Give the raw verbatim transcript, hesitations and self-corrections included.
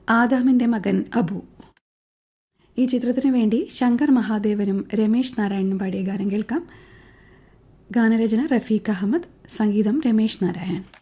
ആദാമിൻ്റെ മകൻ അബു. ഈ ചിത്രത്തിനു വേണ്ടി ശങ്കർ മഹാദേവനും രമേശ് നാരായണനും പാടിയ ഗാനം കേൾക്കാം. ഗാനരചന റഫീഖ് അഹമ്മദ്, സംഗീതം രമേശ് നാരായണൻ.